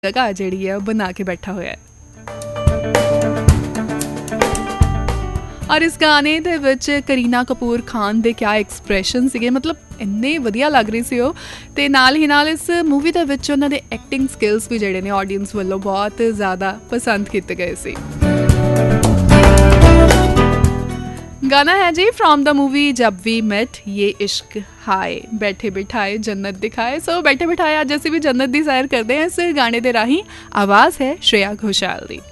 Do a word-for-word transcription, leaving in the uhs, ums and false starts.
जगह जिहड़ी है बना के बैठा होया है। और इस गाने ਦੇ ਵਿੱਚ ਕਰੀਨਾ ਕਪੂਰ ਖਾਨ ਦੇ ਕਿਆ ਐਕਸਪ੍ਰੈਸ਼ਨ ਸੀਗੇ, ਮਤਲਬ ਇੰਨੇ ਵਧੀਆ ਲੱਗ ਰਹੀ ਸੀ ਉਹ। ਤੇ ਨਾਲ ਹੀ ਨਾਲ ਇਸ ਮੂਵੀ ਦੇ ਵਿੱਚ ਉਹਨਾਂ ਦੇ ਐਕਟਿੰਗ ਸਕਿੱਲਸ ਵੀ ਜਿਹੜੇ ਨੇ ਆਡੀਅנס ਵੱਲੋਂ ਬਹੁਤ ਜ਼ਿਆਦਾ ਪਸੰਦ ਕੀਤੇ ਗਏ ਸੀ। गाना है जी फ्रॉम द मूवी जब वी मेट ये इश्क हाय, बैठे बिठाए जन्नत दिखाए। सो बैठे बिठाए अज असीं भी जन्नत दी सैर करते हैं इस गाने दे राही। आवाज़ है श्रेया घोषाल दी।